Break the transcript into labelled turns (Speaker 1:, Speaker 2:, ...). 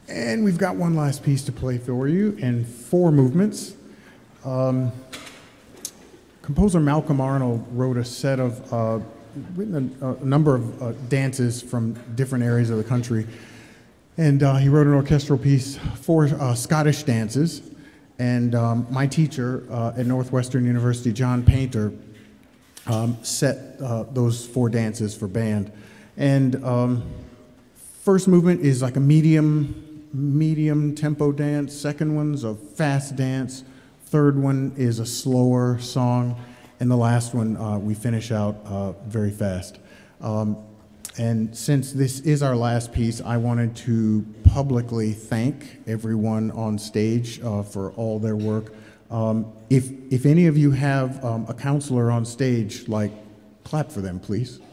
Speaker 1: And we've got one last piece to play for you in 4 movements. Composer Malcolm Arnold wrote a set of, written a number of dances from different areas of the country. And he wrote an orchestral piece for Scottish dances. And my teacher at Northwestern University, John Painter, set those 4 dances for band. And first movement is like a medium tempo dance. Second one's a fast dance. Third one is a slower song. And the last one we finish out very fast. And since this is our last piece, I wanted to publicly thank everyone on stage for all their work. If any of you have a counselor on stage, like, clap for them, please.